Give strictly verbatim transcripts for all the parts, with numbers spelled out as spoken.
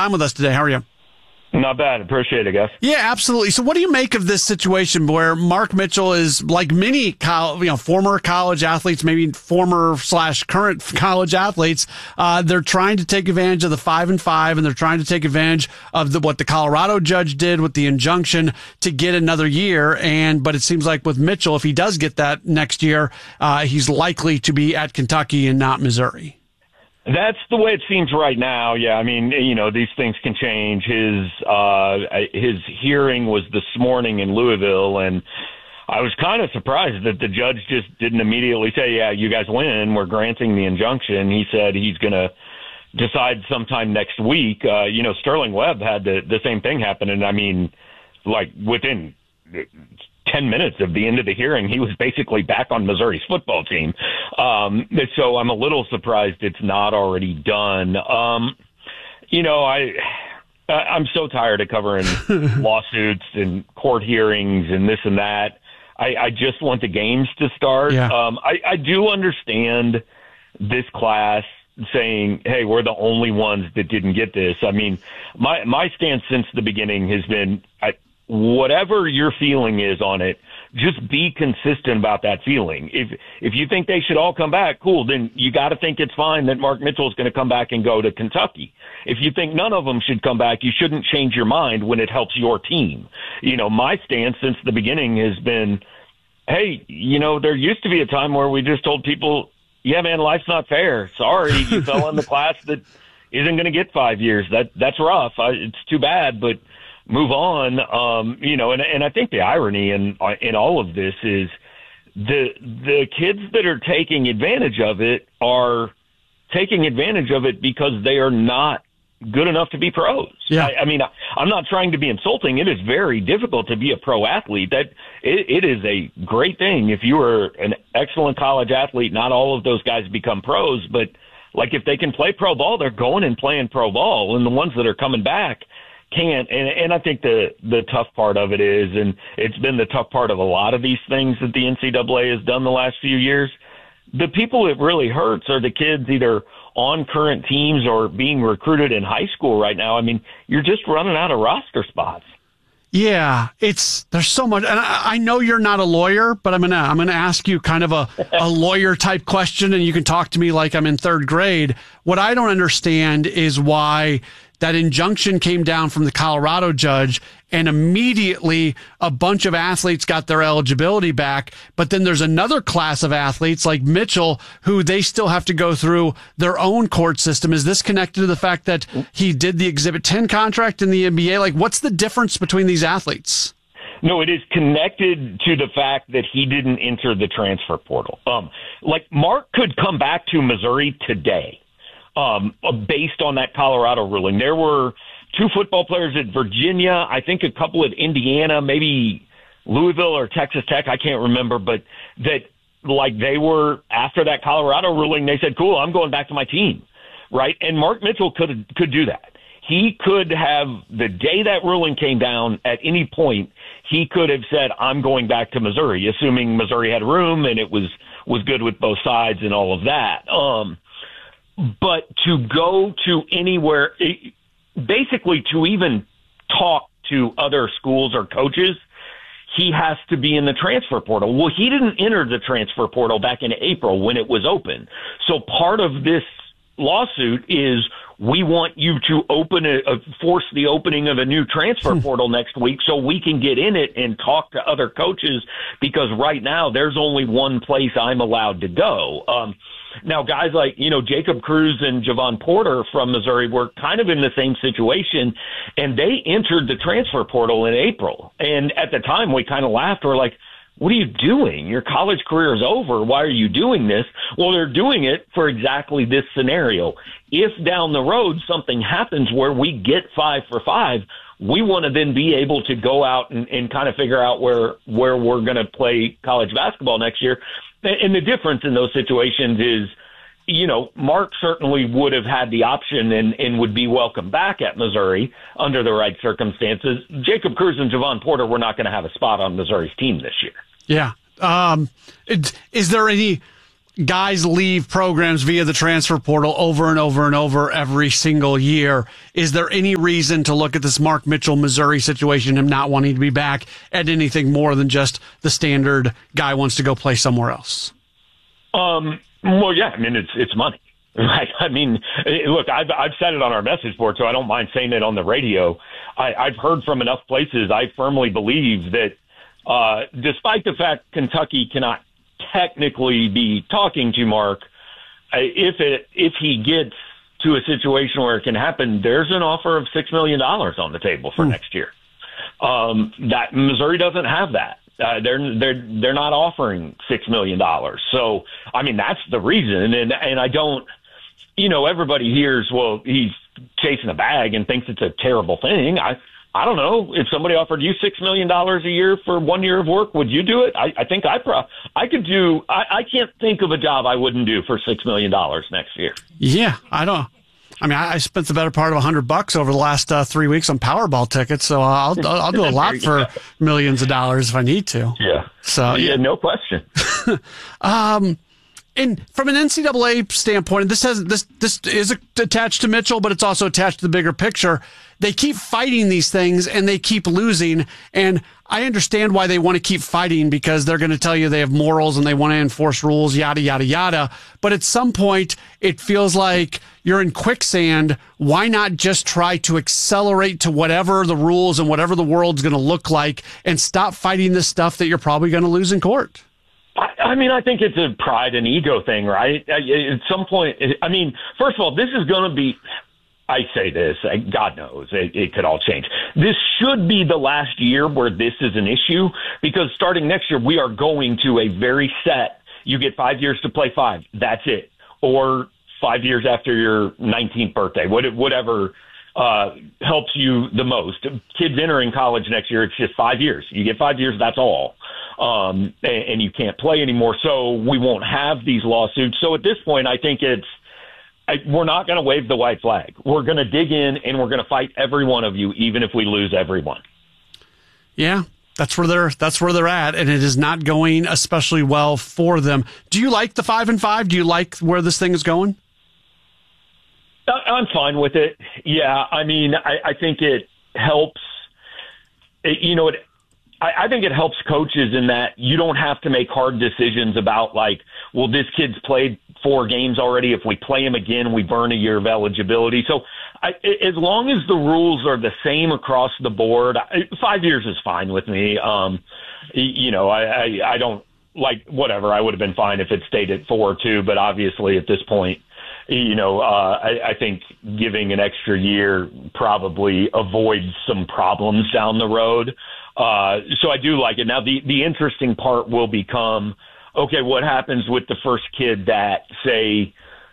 time with us today. How are you? Not bad. Appreciate it, guys. Yeah, absolutely. So what do you make of this situation where Mark Mitchell is like many college, you know, former college athletes, maybe former slash current college athletes? Uh, they're trying to take advantage of the five and five, and they're trying to take advantage of the, what the Colorado judge did with the injunction to get another year. And, but it seems like with Mitchell, if he does get that next year, uh, he's likely to be at Kentucky and not Missouri. That's the way it seems right now. Yeah, I mean, you know, these things can change. His uh, his hearing was this morning in Louisville, and I was kind of surprised that the judge just didn't immediately say, yeah, you guys win. We're granting the injunction. He said he's going to decide sometime next week. Uh, you know, Sterling Webb had the, the same thing happen, and I mean, like within ten minutes of the end of the hearing, he was basically back on Missouri's football team. Um, so I'm a little surprised it's not already done. Um, you know, I, I'm so tired of covering lawsuits and court hearings and this and that. I, I just want the games to start. Yeah. Um, I, I do understand this class saying, hey, we're the only ones that didn't get this. I mean, my, my stance since the beginning has been, I, whatever your feeling is on it, just be consistent about that feeling. If if you think they should all come back, cool, then you got to think it's fine that Mark Mitchell is going to come back and go to Kentucky. If you think none of them should come back, you shouldn't change your mind when it helps your team. You know, my stance since the beginning has been, hey, you know, there used to be a time where we just told people, yeah, man, life's not fair. Sorry, you fell in the class that isn't going to get five years. That That's rough. I, it's too bad, but move on. Um, you know, and, and I think the irony in in all of this is the the kids that are taking advantage of it are taking advantage of it because they are not good enough to be pros. Yeah. I, I mean, I, I'm not trying to be insulting. It is very difficult to be a pro athlete. That it, it is a great thing if you are an excellent college athlete. Not all of those guys become pros, but like if they can play pro ball, they're going and playing pro ball, and the ones that are coming back can't. And, and I think the, the tough part of it is, and it's been the tough part of a lot of these things that the N C double A has done the last few years, the people it really hurts are the kids either on current teams or being recruited in high school right now. I mean, you're just running out of roster spots. Yeah, it's there's so much, and I, I know you're not a lawyer, but I'm gonna I'm gonna ask you kind of a, a lawyer type question, and you can talk to me like I'm in third grade. What I don't understand is why that injunction came down from the Colorado judge, and immediately a bunch of athletes got their eligibility back. But then there's another class of athletes like Mitchell who they still have to go through their own court system. Is this connected to the fact that he did the Exhibit ten contract in the N B A? Like, what's the difference between these athletes? No, it is connected to the fact that he didn't enter the transfer portal. Um, like Mark could come back to Missouri today. Um, based on that Colorado ruling. There were two football players at Virginia, I think a couple at Indiana, maybe Louisville or Texas Tech, I can't remember, but that like they were, after that Colorado ruling, they said, cool, I'm going back to my team, right? And Mark Mitchell could could do that. He could have, the day that ruling came down, at any point, he could have said, I'm going back to Missouri, assuming Missouri had room and it was, was good with both sides and all of that. Um, But to go to anywhere, basically to even talk to other schools or coaches, he has to be in the transfer portal. Well, he didn't enter the transfer portal back in April when it was open. So part of this lawsuit is we want you to open a, a force the opening of a new transfer portal next week so we can get in it and talk to other coaches, because right now there's only one place I'm allowed to go. Um, Now, guys like, you know, Jacob Cruz and Javon Porter from Missouri were kind of in the same situation, and they entered the transfer portal in April. And at the time, we kind of laughed. We're like, what are you doing? Your college career is over. Why are you doing this? Well, they're doing it for exactly this scenario. If down the road something happens where we get five for five, we want to then be able to go out and, and kind of figure out where, where we're going to play college basketball next year. And the difference in those situations is, you know, Mark certainly would have had the option and, and would be welcome back at Missouri under the right circumstances. Jacob Cruz and Javon Porter were not going to have a spot on Missouri's team this year. Yeah. Um, it, is there any guys leave programs via the transfer portal over and over and over every single year. Is there any reason to look at this Mark Mitchell, Missouri situation, him not wanting to be back, at anything more than just the standard guy wants to go play somewhere else? Um, well, yeah, I mean, it's it's money. Right. I mean, look, I've, I've said it on our message board, so I don't mind saying it on the radio. I, I've heard from enough places. I firmly believe that uh, despite the fact Kentucky cannot technically be talking to Mark, if it if he gets to a situation where it can happen, there's an offer of six million dollars on the table for mm. next year. Um, that Missouri doesn't have that. Uh, they're they're they're not offering six million dollars. So I mean, that's the reason. And and I don't. You know, everybody hears, well, he's chasing a bag and thinks it's a terrible thing. I, I don't know. If somebody offered you six million dollars a year for one year of work, would you do it? I, I think I pro- I could do, I, I can't think of a job I wouldn't do for six million dollars next year. Yeah, I don't. I mean, I, I spent the better part of a hundred bucks over the last uh, three weeks on Powerball tickets, so I'll I'll, I'll do a lot for go. millions of dollars if I need to. Yeah. So yeah, yeah. no question. um, And from an N C double A standpoint, this has this this is attached to Mitchell, but it's also attached to the bigger picture. They keep fighting these things and they keep losing. And I understand why they want to keep fighting, because they're going to tell you they have morals and they want to enforce rules, yada, yada, yada. But at some point, it feels like you're in quicksand. Why not just try to accelerate to whatever the rules and whatever the world's going to look like and stop fighting this stuff that you're probably going to lose in court? I mean, I think it's a pride and ego thing, right? At some point, I mean, first of all, this is going to be, I say this, God knows, it, it could all change. This should be the last year where this is an issue, because starting next year, we are going to a very set, you get five years to play five, that's it. Or five years after your nineteenth birthday, whatever uh, helps you the most. Kids entering college next year, it's just five years. You get five years, that's all. Um, and, and you can't play anymore, so we won't have these lawsuits. So at this point, I think it's I, we're not going to wave the white flag. We're going to dig in, and we're going to fight every one of you, even if we lose everyone. Yeah, that's where they're that's where they're at, and it is not going especially well for them. Do you like the five and five? Do you like where this thing is going? I'm fine with it. Yeah, I mean, I, I think it helps. It, you know, it. I, I think it helps coaches in that you don't have to make hard decisions about, like, well, this kid's played four games already. If we play him again, we burn a year of eligibility. So I, as long as the rules are the same across the board, I, five years is fine with me. Um, you know, I, I, I don't like whatever. I would have been fine if it stayed at four or two, but obviously at this point, you know, uh, I, I think giving an extra year probably avoids some problems down the road. Uh, so I do like it. Now, the, the interesting part will become, okay, what happens with the first kid that, say,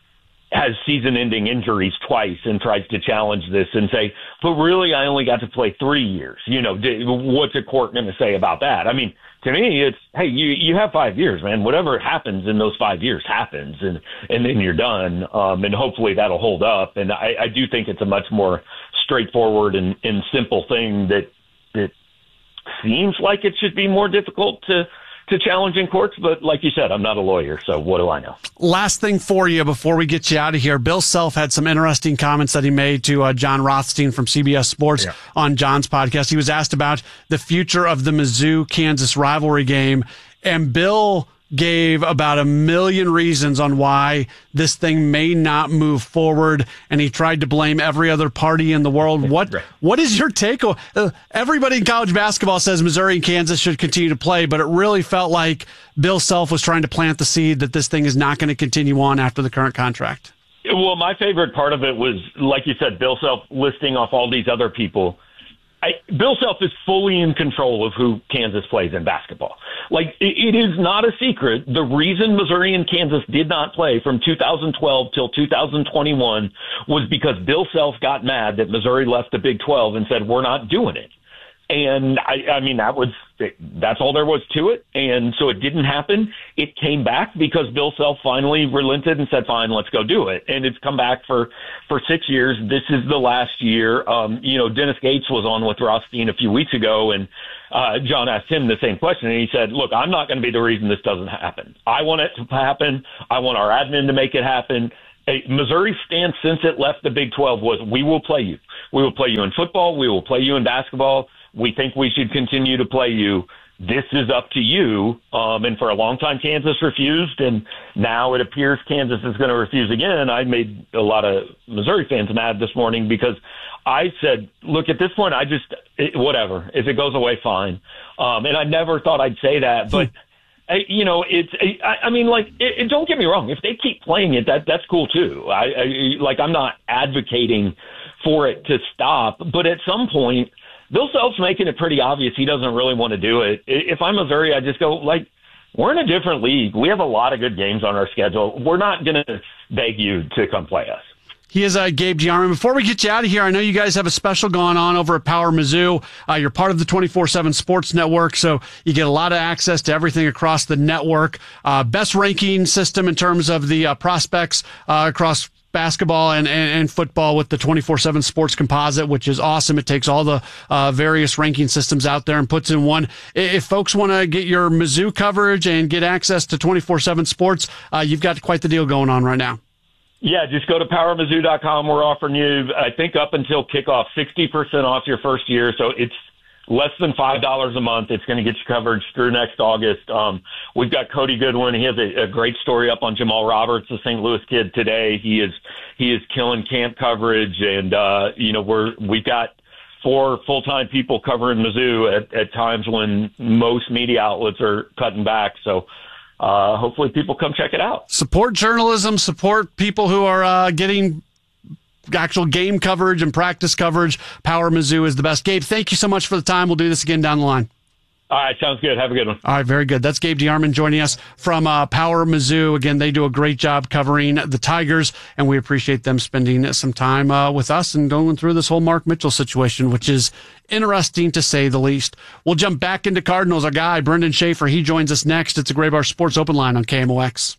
has season-ending injuries twice and tries to challenge this and say, but really I only got to play three years. You know, what's a court going to say about that? I mean, to me, it's, hey, you, you have five years, man. Whatever happens in those five years happens, and, and then you're done. Um, and hopefully that'll hold up. And I, I do think it's a much more straightforward and, and simple thing that, that seems like it should be more difficult to, to challenge in courts, but like you said, I'm not a lawyer, so what do I know? Last thing for you before we get you out of here. Bill Self had some interesting comments that he made to uh, John Rothstein from C B S Sports yeah. on John's podcast. He was asked about the future of the Mizzou-Kansas rivalry game, and Bill gave about a million reasons on why this thing may not move forward, and he tried to blame every other party in the world. What right. What is your take? Uh, everybody in college basketball says Missouri and Kansas should continue to play, but it really felt like Bill Self was trying to plant the seed that this thing is not going to continue on after the current contract. Well, my favorite part of it was, like you said, Bill Self listing off all these other people. I, Bill Self is fully in control of who Kansas plays in basketball. Like, it, it is not a secret. The reason Missouri and Kansas did not play from two thousand twelve till two thousand twenty-one was because Bill Self got mad that Missouri left the Big twelve and said, we're not doing it. And I, I mean, that was it, that's all there was to it. And so it didn't happen. It came back because Bill Self finally relented and said, fine, let's go do it. And it's come back for, for six years. This is the last year. Um, you know, Dennis Gates was on with Rothstein a few weeks ago, and uh, John asked him the same question. And he said, look, I'm not going to be the reason this doesn't happen. I want it to happen. I want our admin to make it happen. Hey, Missouri's stance since it left the Big twelve was, we will play you. We will play you in football. We will play you in basketball. We think we should continue to play you. This is up to you. Um, and for a long time, Kansas refused, and now it appears Kansas is going to refuse again. I made a lot of Missouri fans mad this morning because I said, look, at this point, I just, it, whatever. If it goes away, fine. Um, and I never thought I'd say that, but you know, it's, I, I mean, like, it, it, don't get me wrong. If they keep playing it, that that's cool too. I, I like, I'm not advocating for it to stop, but at some point, Bill Self's making it pretty obvious he doesn't really want to do it. If I'm Missouri, I just go, like, we're in a different league. We have a lot of good games on our schedule. We're not going to beg you to come play us. He is uh, Gabe DeArmond. Before we get you out of here, I know you guys have a special going on over at Power Mizzou. Uh, you're part of the twenty-four seven Sports Network, so you get a lot of access to everything across the network. Uh, best ranking system in terms of the uh, prospects uh, across basketball and, and, and football with the twenty-four seven Sports Composite, which is awesome. It takes all the uh, various ranking systems out there and puts in one. If folks want to get your Mizzou coverage and get access to twenty-four seven Sports, uh, you've got quite the deal going on right now. Yeah, just go to power mizzou dot com. We're offering you, I think, up until kickoff, sixty percent off your first year. So it's less than five dollars a month. It's going to get you coverage through next August. Um, we've got Cody Goodwin. He has a, a great story up on Jamal Roberts, the Saint Louis kid today. He is, he is killing camp coverage. And, uh, you know, we're, we've got four full-time people covering Mizzou at, at times when most media outlets are cutting back. So, Uh, hopefully people come check it out. Support journalism, support people who are uh, getting actual game coverage and practice coverage. Power Mizzou is the best. Gabe, thank you so much for the time. We'll do this again down the line. All right, sounds good. Have a good one. All right, very good. That's Gabe DeArmond joining us from uh, Power Mizzou. Again, they do a great job covering the Tigers, and we appreciate them spending some time uh, with us and going through this whole Mark Mitchell situation, which is interesting to say the least. We'll jump back into Cardinals. Our guy, Brendan Schaefer, he joins us next. It's a Graybar Sports Open Line on K M O X.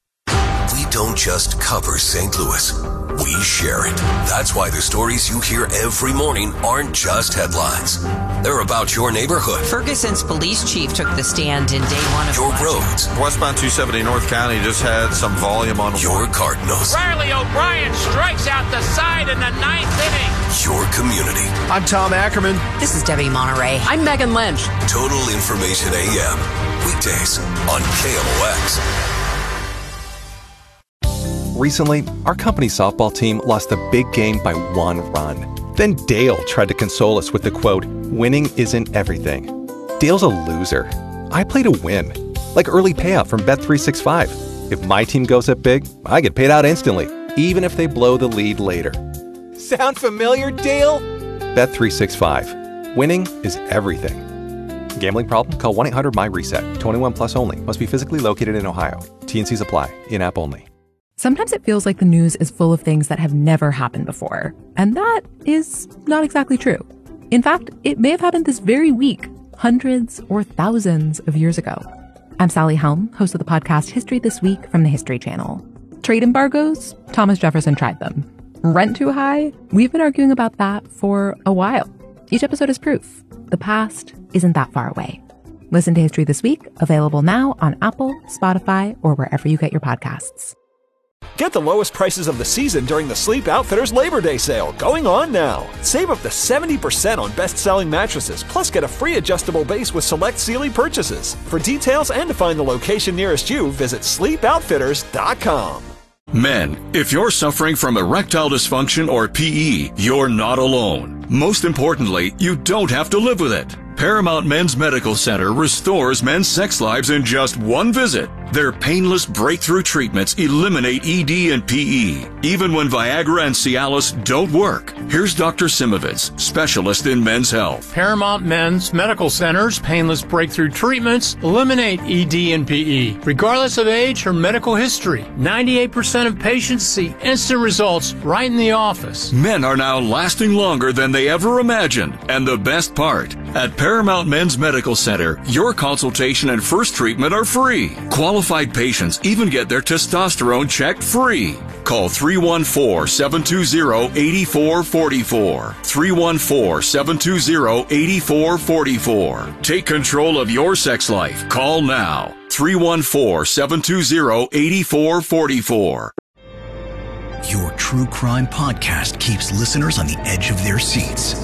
We don't just cover Saint Louis. We share it. That's why the stories you hear every morning aren't just headlines. They're about your neighborhood. Ferguson's police chief took the stand in day one of your roads. Westbound two seventy North County just had some volume on your Cardinals. Riley O'Brien strikes out the side in the ninth inning. Your community. I'm Tom Ackerman. This is Debbie Monterey. I'm Megan Lynch. Total Information A M. Weekdays on K M O X. Recently, our company softball team lost a big game by one run. Then Dale tried to console us with the quote, "Winning isn't everything." Dale's a loser. I play to win. Like early payout from Bet three sixty-five. If my team goes up big, I get paid out instantly, even if they blow the lead later. Sound familiar, Dale? Bet three sixty-five. Winning is everything. Gambling problem? Call one eight hundred M Y reset. twenty-one plus only. Must be physically located in Ohio. T and Cs apply. In-app only. Sometimes it feels like the news is full of things that have never happened before. And that is not exactly true. In fact, it may have happened this very week, hundreds or thousands of years ago. I'm Sally Helm, host of the podcast History This Week from the History Channel. Trade embargoes? Thomas Jefferson tried them. Rent too high? We've been arguing about that for a while. Each episode is proof. The past isn't that far away. Listen to History This Week, available now on Apple, Spotify, or wherever you get your podcasts. Get the lowest prices of the season during the Sleep Outfitters Labor Day sale, going on now. Save up to seventy percent on best-selling mattresses, plus get a free adjustable base with select Sealy purchases. For details and to find the location nearest you, visit sleep outfitters dot com. Men, if you're suffering from erectile dysfunction or P E, you're not alone. Most importantly, you don't have to live with it. Paramount Men's Medical Center restores men's sex lives in just one visit. Their painless breakthrough treatments eliminate E D and P E, even when Viagra and Cialis don't work. Here's Doctor Simovitz, specialist in men's health. Paramount Men's Medical Center's painless breakthrough treatments eliminate E D and P E, regardless of age or medical history. ninety-eight percent of patients see instant results right in the office. Men are now lasting longer than they ever imagined, and the best part, At Paramount Men's Medical Center, your consultation and first treatment are free. Qualified patients even get their testosterone checked free. Call three one four, seven two zero, eight four four four. three one four, seven two zero, eight four four four. Take control of your sex life. Call now. three one four, seven two zero, eight four four four. Your true crime podcast keeps listeners on the edge of their seats.